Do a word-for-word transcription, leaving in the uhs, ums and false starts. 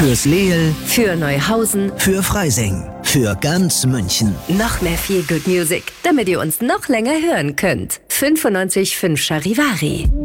Fürs Leel, für Neuhausen, für Freising, für ganz München. Noch mehr Feel Good Music, damit ihr uns noch länger hören könnt. fünfundneunzig Komma fünf Charivari.